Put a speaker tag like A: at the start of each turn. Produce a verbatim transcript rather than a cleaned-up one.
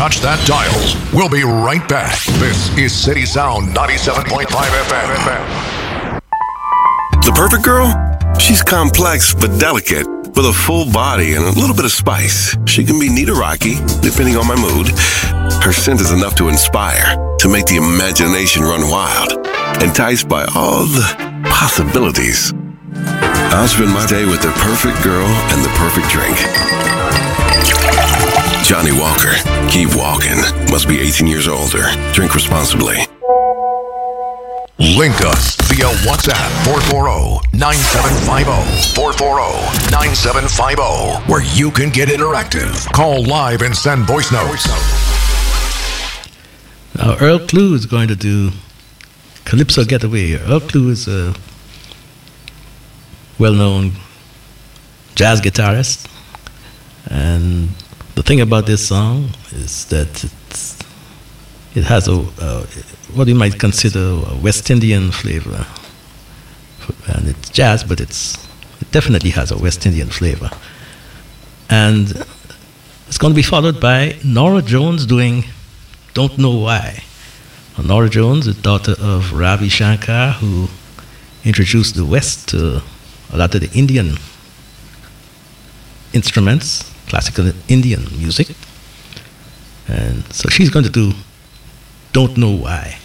A: touch that dial. We'll be right back. This is City Sound ninety-seven point five F M.
B: The perfect girl? She's complex but delicate, with a full body and a little bit of spice. She can be neat or rocky, depending on my mood. Her scent is enough to inspire, to make the imagination run wild, enticed by all the possibilities. I'll spend my day with the perfect girl and the perfect drink. Johnny Walker. Keep walking. Must be eighteen years older. Drink responsibly.
A: Link us via WhatsApp four four zero, nine seven five zero, four four zero, nine seven five zero, where you can get interactive. Call live and send voice notes.
C: Now, Earl Klugh is going to do Calypso Getaway. Earl Klugh is a well-known jazz guitarist, and the thing about this song is that it's, it has a uh, what you might consider a West Indian flavor, and it's jazz, but it's it definitely has a West Indian flavor, and it's going to be followed by Norah Jones doing "Don't Know Why." Now, Norah Jones is daughter of Ravi Shankar, who introduced the West to a lot of the Indian instruments, classical Indian music. And so she's going to do Don't Know Why.